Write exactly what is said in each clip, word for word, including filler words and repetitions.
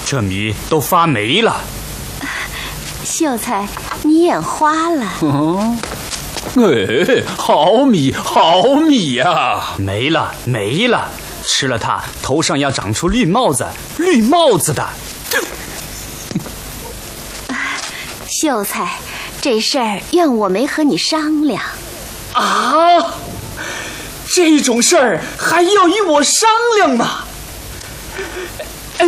这米都发霉了。 秀才，你眼花了。 嗯，哎，好米，好米呀、啊！ 没了，没了，吃了它，头上要长出绿帽子，绿帽子的。 秀才，这事儿怨我没和你商量。 啊，这种事儿还要与我商量吗？哎，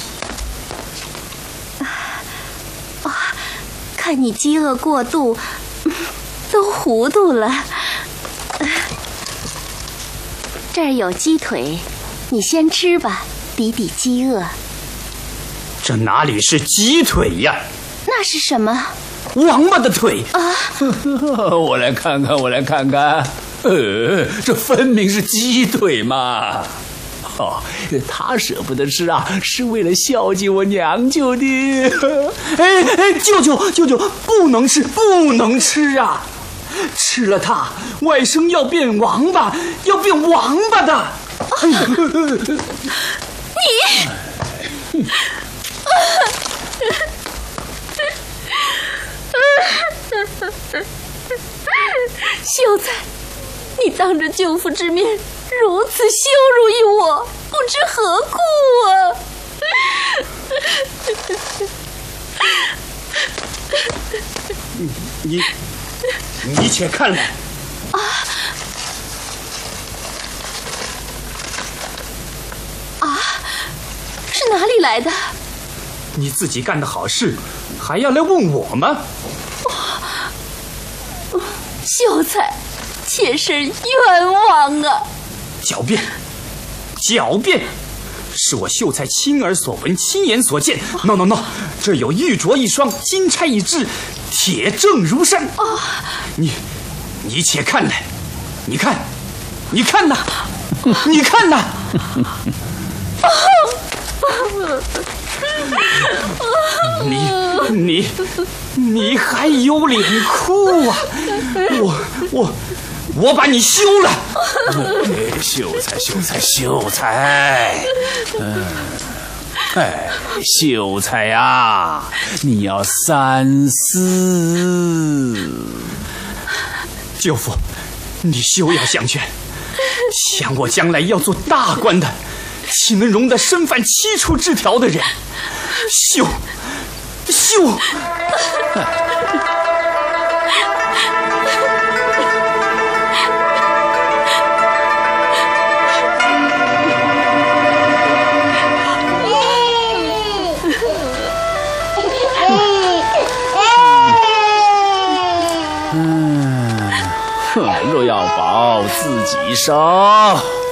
啊，看你饥饿过度，都糊涂了。这儿有鸡腿，你先吃吧，抵抵饥饿。 这哪里是鸡腿呀？ 那是什么？ 王八的腿啊！ 我来看看，我来看看。呃，这分明是鸡腿嘛！哦，他舍不得吃啊，是为了孝敬我娘舅的。 哎哎，舅舅舅舅，不能吃，不能吃啊！吃了它，外甥要变王八，要变王八的。 你。秀才，你当着舅父之面如此羞辱于我，不知何故啊！ 你你且看来。 啊啊！是哪里来的？ 你自己干的好事，还要来问我吗？ 秀才，妾身冤枉啊！ 狡辩，狡辩，是我秀才亲耳所闻，亲眼所见。no no no， 这有玉镯一双，金钗一只，铁证如山。 哦， 你，你且看来，你看，你看呐，你看呐。你你你还有脸哭啊！我我我把你休了！ 哎，秀才秀才秀才，嗯，哎，秀才呀、啊，你要三思。 舅父，你休要相劝，想我将来要做大官的，岂能容得身犯七处之条的人？休休！ 嗯，若要保自己生。